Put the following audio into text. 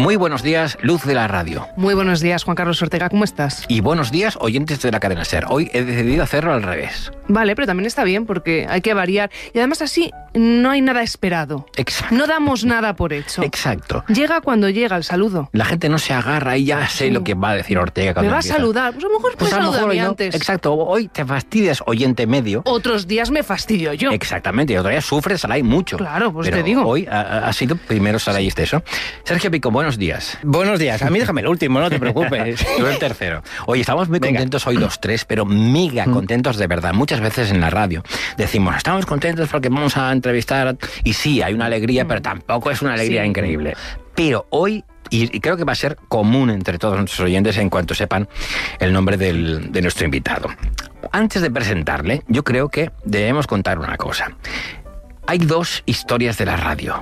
Muy buenos días, luz de la radio. Muy buenos días, Juan Carlos Ortega, ¿cómo estás? Y buenos días, oyentes de la cadena SER. Hoy he decidido hacerlo al revés. Vale, pero también está bien porque hay que variar. Y además así no hay nada esperado. Exacto. No damos nada por hecho. Exacto. Llega cuando llega el saludo. La gente no se agarra y ya sé lo que va a decir Ortega cuando Me va empieza. a saludar. Pues a lo mejor puedes a lo mejor saludarme hoy no. antes. Exacto. Hoy te fastidias, oyente medio. Otros días me fastidio yo. Exactamente. Y otro día sufre Saray mucho. Claro, pues pero te digo. Hoy ha sido primero Saray Esteso. Sergio Pico, buenos días. Buenos días. A mí déjame el último, no te preocupes. Tú el tercero. Oye, estamos muy contentos hoy los tres, pero mega contentos de verdad. Muchas veces en la radio decimos, estamos contentos porque vamos a entrevistar. Y sí, hay una alegría, pero tampoco es una alegría increíble. Pero hoy, y creo que va a ser común entre todos nuestros oyentes en cuanto sepan el nombre de nuestro invitado. Antes de presentarle, yo creo que debemos contar una cosa. Hay dos historias de la radio.